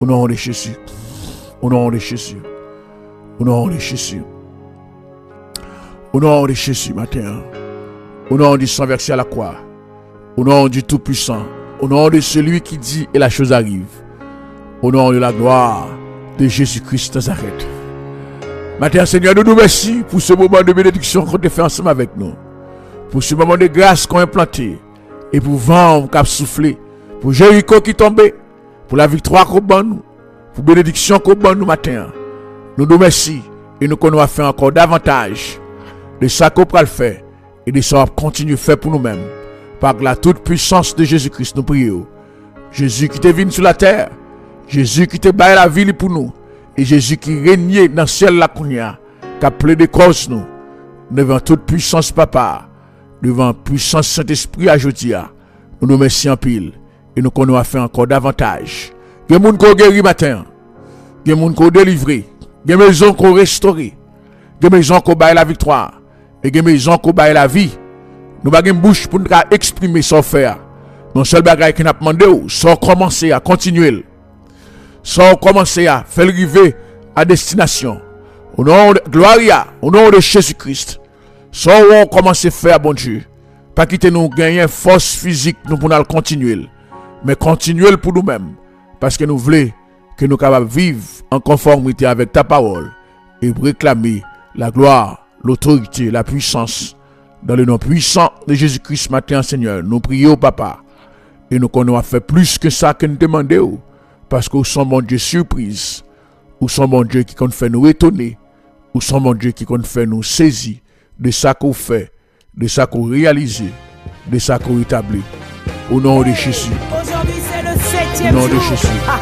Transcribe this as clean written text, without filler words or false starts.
Au nom de Jésus. Au nom de Jésus. Au nom de Jésus. Au nom de Jésus, matin. Au nom du sang versé à la croix. Au nom du Tout-Puissant. Au nom de celui qui dit et la chose arrive. Au nom de la gloire de Jésus-Christ Nazareth. Matin, Seigneur, nous nous remercions pour ce moment de bénédiction qu'on a fait ensemble avec nous. Pour ce moment de grâce qu'on a implanté. Et pour vent qui a soufflé. Pour Jéricho qui tombait. Pour la victoire qu'on a nous. Pour la bénédiction qu'on a nous matin. Nous nous remercions. Et nous qu'on va faire encore davantage de ça qu'on va le faire. Et de ça qu'on va continuer à faire pour nous-mêmes. Par la toute puissance de Jésus-Christ, nous prions. Jésus qui est venu sur la terre. Jésus qui te baille la ville pour nous. Et Jésus qui régnait dans le ciel la kounia. Qui a plaidé cause nous. Devant toute puissance papa. Devant puissance Saint-Esprit à Jodia. Nous nous remercions en pile. Et nous qu'on va faire encore davantage. Il y a des gens qui ont guéri matin. Il y a des gens qui ont délivré. Il y a des maisons qui ont restauré. Il y a des maisons qui ont baillé la victoire. Et il y a des maisons qui ont baillé la vie. Nous avons une bouche pour nous exprimer sans faire. Non seul bagage qui n'a pas demandé, sans commencer à continuer. Sans commencer à faire arriver à destination. Au nom de Gloria, au nom de Jésus-Christ. Sans on commencer à faire, bon Dieu. Pas quitter nous gagner force physique nous pour nous continuer. Mais continuer pour nous-mêmes. Parce que nous voulons que nous capables de vivre en conformité avec ta parole. Et réclamer la gloire, l'autorité, la puissance. Dans le nom puissant de Jésus-Christ, matin, Seigneur, nous prions, Papa. Et nous qu'on a fait plus que ça que nous demandons. Parce que nous sommes mon Dieu surprise. Nous sommes mon Dieu qui compte fait nous étonner. Nous sommes mon Dieu qui compte fait nous saisir de ça qu'on fait, de ça qu'on réalise, de ça qu'on établit. Au nom de Jésus. Aujourd'hui, c'est le 7e Au nom de jour. Jésus.